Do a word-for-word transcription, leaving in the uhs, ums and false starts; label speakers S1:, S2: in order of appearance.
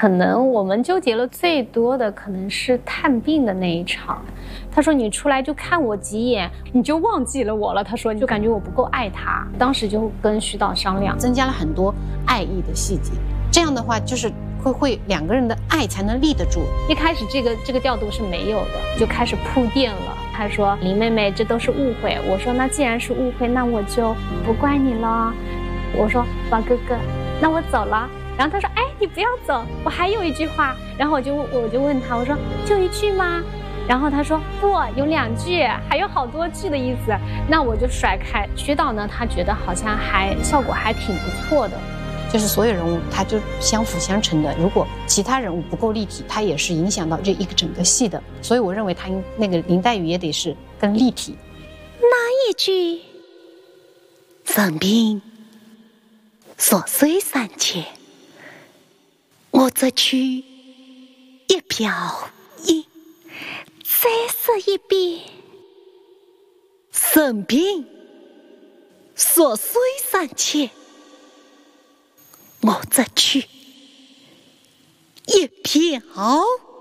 S1: 可能我们纠结了最多的可能是探病的那一场。他说你出来就看我几眼，你就忘记了我了。他说就感觉我不够爱他。当时就跟徐导商量，
S2: 增加了很多爱意的细节，这样的话就是会会两个人的爱才能立得住。
S1: 一开始这个这个调度是没有的，就开始铺垫了。他说林妹妹这都是误会。我说那既然是误会，那我就不怪你了。我说宝哥哥，那我走了。然后他说哎你不要走，我还有一句话。然后我就我就问他，我说就一句吗？然后他说不，有两句，还有好多句的意思。那我就甩开。徐导呢，他觉得好像还效果还挺不错的，
S2: 就是所有人物他就相辅相成的，如果其他人物不够立体，他也是影响到这一个整个戏的。所以我认为他那个林黛玉也得是更立体。
S3: 那一句生病琐碎三千，我则去一瓢饮。再说一遍，生病琐碎三千，我则去一瓢